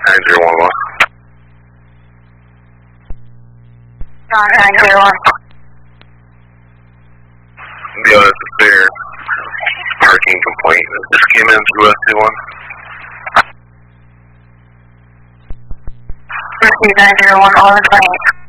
9011. 901. Yeah, it's a fair parking complaint. This came in through SC1. Receive 901, 1128.